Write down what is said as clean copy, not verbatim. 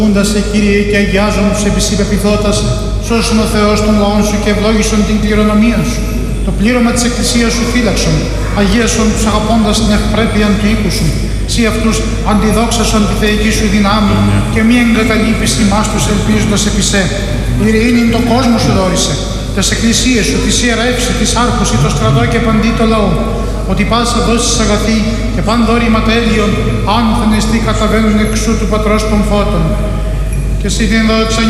Σε Κύριε και αγιάζον τους επισυπεπιθώτας, σώσον ο Θεός των λαών σου και ευλόγησον την κληρονομία σου. Το πλήρωμα της Εκκλησίας σου φύλαξον, αγίασον τους αγαπώντας την ευπρέπεια του οίκου σου. Σύ αυτούς αντιδόξασον τη θεϊκή σου δυνάμει και μη εγκαταλείπεις ημάς τους ελπίζοντας επί σε. Ειρήνην το κόσμο σου δόρισε, τες εκκλησίες σου, της ιερεύση, της άρχωση, το στρατό και παντί το λαό. Ότι πάσα δόσεις αγαθή και παν δώρημα τέλειων, άνθενες τι καταβαίνουν εξού του Πατρός των Φώτων. Και εσύ την δόξα